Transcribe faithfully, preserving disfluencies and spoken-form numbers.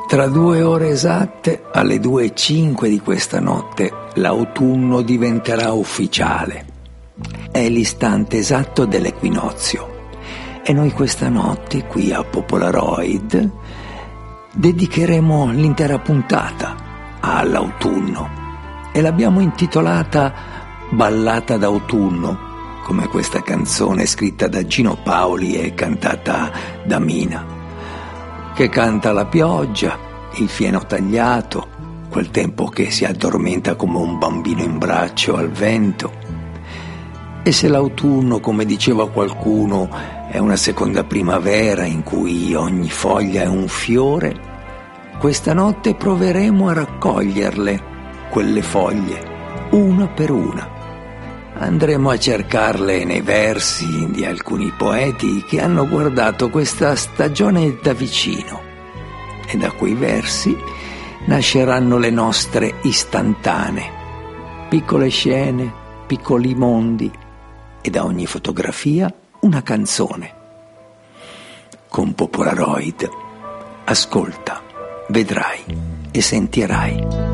Tra due ore esatte, alle due e cinque di questa notte, l'autunno diventerà ufficiale. È l'istante esatto dell'equinozio. E noi questa notte, qui a Popolaroid, dedicheremo l'intera puntata all'autunno. E l'abbiamo intitolata Ballata d'autunno, come questa canzone scritta da Gino Paoli e cantata da Mina, che canta la pioggia, il fieno tagliato, quel tempo che si addormenta come un bambino in braccio al vento. E se l'autunno, come diceva qualcuno, è una seconda primavera in cui ogni foglia è un fiore, questa notte proveremo a raccoglierle, quelle foglie, una per una. Andremo a cercarle nei versi di alcuni poeti che hanno guardato questa stagione da vicino, e da quei versi nasceranno le nostre istantanee, piccole scene, piccoli mondi, e da ogni fotografia una canzone. Con Popolaroid ascolta, vedrai e sentirai.